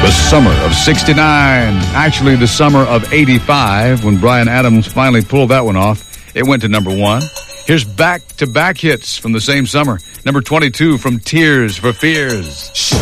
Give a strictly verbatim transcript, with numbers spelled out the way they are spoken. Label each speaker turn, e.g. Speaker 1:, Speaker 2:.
Speaker 1: The summer of sixty-nine. Actually, the summer of eighty-five, when Bryan Adams finally pulled that one off. It went to number one. Here's back-to-back hits from the same summer. Number twenty-two from Tears for Fears.